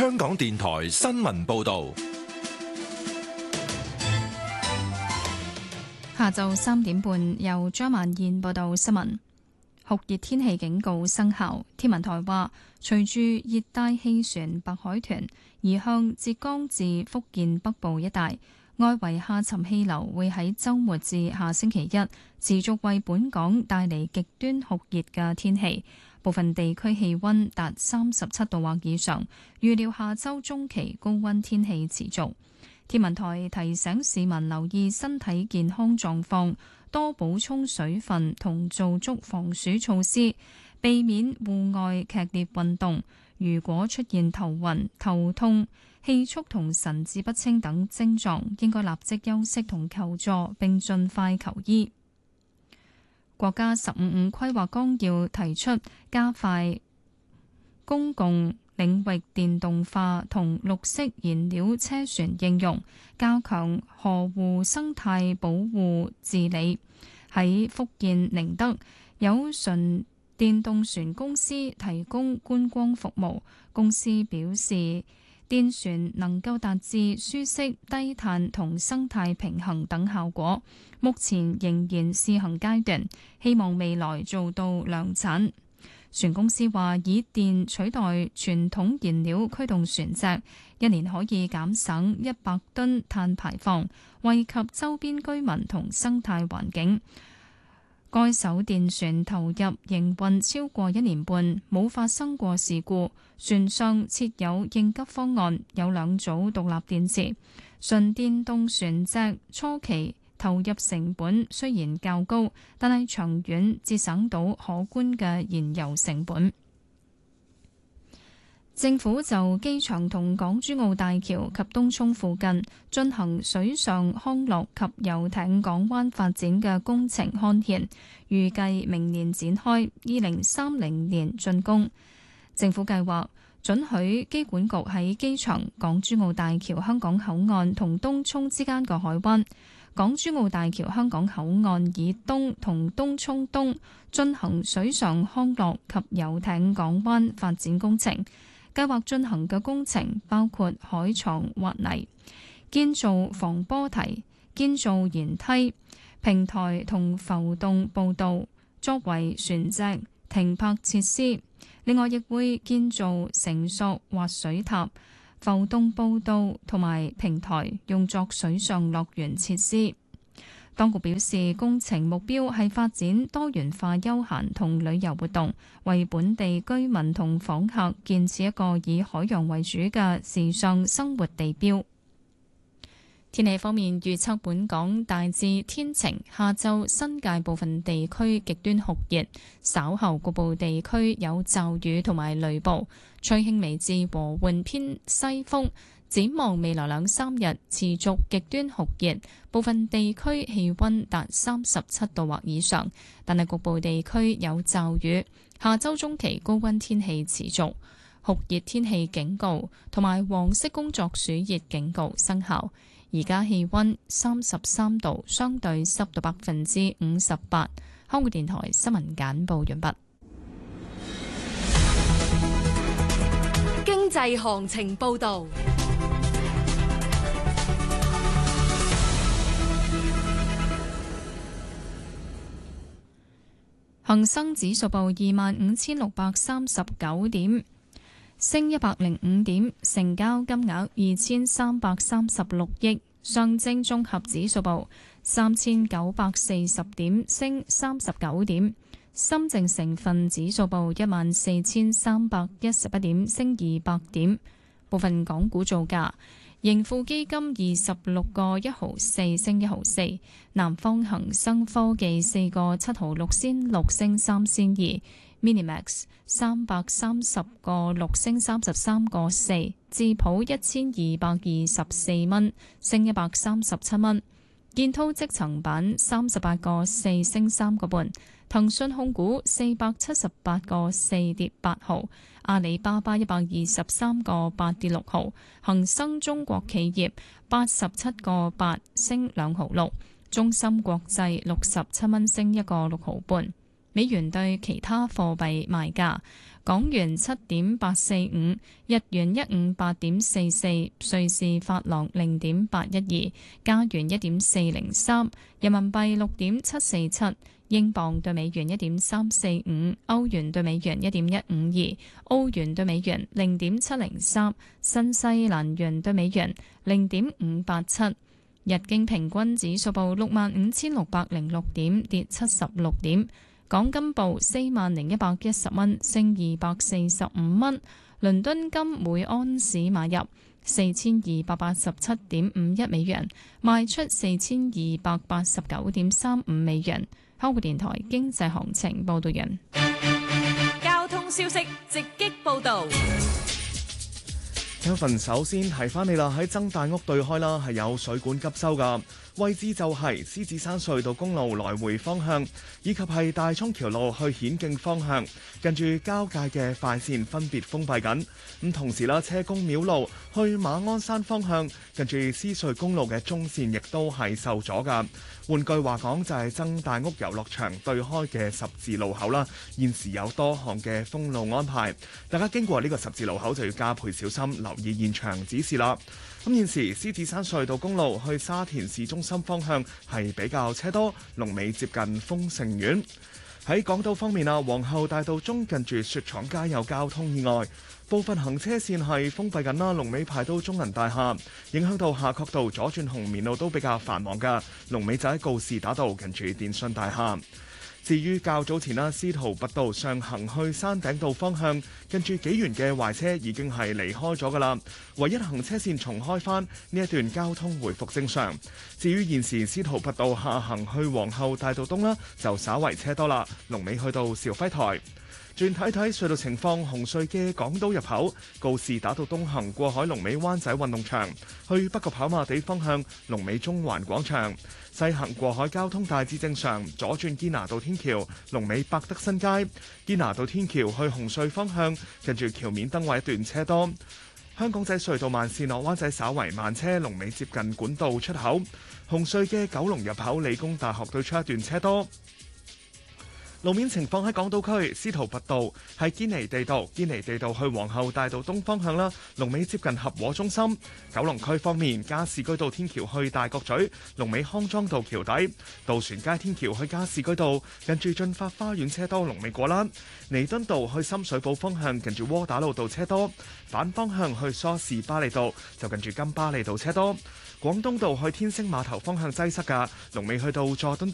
香港電台新聞報道。 下晝3點半，由張曼燕報道新聞。酷熱天氣警告生效，天文台話，隨住熱帶氣旋白海豚移向浙江至福建北部一帶，外圍下沉氣流會喺週末至下星期一持續為本港帶嚟極端酷熱嘅天氣，部分地區氣溫達37度或以上，預料下週中期高溫天氣持續。天文台提醒市民留意身體健康狀況，多補充水分同做足防暑措施，避免戶外劇烈運動。如果出現頭暈、頭痛、氣促同神志不清等症狀，應該立即休息同求助，並盡快求醫。國家15規劃綱要提出加快公共領域電動化同綠色燃料車船應用，加強河湖生態保護治理。喺福建寧德，有純電動船公司提供觀光服務。公司表示，電船能夠達至舒適、低碳同生態平衡等效果，目前仍然試行階段，希望未來做到量產。船公司話，以電取代傳統燃料驅動船隻，一年可以減省100噸碳排放，惠及周邊居民同生態環境。該艘電船投入營運超過1年半，冇發生過事故。船上設有應急方案，有2組獨立電池。純電動船隻初期投入成本雖然較高，但係長遠節省到可觀嘅燃油成本。政府就機場同港珠澳大橋及東涌附近進行水上康樂及遊艇港灣發展嘅工程刊憲，預計明年展開，2030年竣工。政府計劃准許機管局喺機場、港珠澳大橋香港口岸同東涌之間嘅海灣、港珠澳大橋香港口岸以東同東涌東進行水上康樂及遊艇港灣發展工程。計劃進行嘅工程包括海床挖泥、建造防波堤、建造舷梯、平台同浮動步道，作為船隻停泊設施。另外，亦會建造繩索滑水塔、浮動步道同埋平台，用作水上樂園設施。當局表示，工程目標係發展多元化休閒同旅遊活動，為本地居民同訪客建設一個以海洋為主嘅時尚生活地標。天氣方面，預測本港大致天晴，下晝新界部分地區極端酷熱，稍後局部地區有驟雨同埋雷暴，吹輕微至和緩偏西風。展望未來2-3日持續極端酷熱，部分地區氣溫達37度或以上，但係局部地區有驟雨。下週中期高溫天氣持續，酷熱天氣警告同埋黃色工作暑熱警告生效。而家氣溫33度，相對濕度58%。香港電台新聞簡報完畢。 經濟行情報道。 恒生指數報25,639點，升105點，成交金額2336億。上證綜合指數報3940點，升39點。深證成分指數報14,311點，升200點。部分港股造價。盈富基金26個1毫4升1毫4，南方恒生科技4個7毫6仙6升3仙2，Minimax 330個6升33個4，智普1224蚊升137蚊，建滔積層板38個4升3個半，騰訊控股478個4跌8毫。阿里巴巴123個8跌6毫，恒生中國企業87個8升2毫6，中芯國際67蚊升1個6毫半。 美元對其他貨幣賣價：港元7.845，日元158.44，瑞士法郎0.812，加元1.403，人民幣6.747，英鎊對美元1.345，歐元對美元1.152，澳元對美元0.703，新西蘭元對美元0.587。日經平均指數報65,606點，跌76點。港金報40,110蚊，升245蚊。倫敦金每安士買入4287.51美元，賣出4289.35美元。香港電台經濟行情報道完。 交通消息直擊報道。 Kevin 首先提翻你啦，喺曾大屋對開啦，係有水管急修噶。位置就係獅子山隧道公路來回方向，以及係大涌橋路去顯徑方向，近住交界嘅快線分別封閉緊。咁同時啦，車公廟路去馬鞍山方向，近住獅隧公路嘅中線亦都係受阻噶。換句話講，就係曾大屋遊樂場對開嘅十字路口啦，現時有多項嘅封路安排，大家經過呢個十字路口就要加倍小心，留意現場指示啦。咁現時獅子山隧道公路去沙田市中心方向係比較車多，龍尾接近豐盛苑。喺港島方面啊，皇后大道中近住雪廠街有交通意外，部分行車線係封閉緊啦，龍尾排到中銀大廈，影響到夏慤道左轉紅棉路都比較繁忙㗎，龍尾就喺告士打道近住電訊大廈。至於較早前啦，司徒拔道上行去山頂道方向，近住紀元嘅壞車已經係離開咗㗎啦，唯一行車線重開返，呢一段交通回復正常。至於現時司徒拔道下行去皇后大道東啦，就稍為車多啦，龍尾去到兆輝台。轉睇睇隧道情況，紅隧嘅港島入口告士打道東行過海龍尾灣仔運動場，去北角跑馬地方向龍尾中環廣場，西行過海交通大致正常，左轉堅拿道天橋龍尾百德新街，堅拿道天橋去紅隧方向近住橋面燈位一段車多。香港仔隧道慢線落灣仔稍為慢車，龍尾接近管道出口。紅隧嘅九龍入口理工大學對出一段車多。路面情況喺港島區，司徒拔道係堅尼地道去皇后大道東方向啦，龍尾接近合和中心。九龍區方面，加士居道天橋去大角咀，龍尾康莊道橋底；渡船街天橋去加士居道，近住進發花園車多，龍尾果欄。彌敦道去深水埗方向，近住窩打老道車多；反方向去梳士巴利道，就近住金巴利道車多。廣東道去天星碼頭方向擠塞㗎，龍尾去到佐敦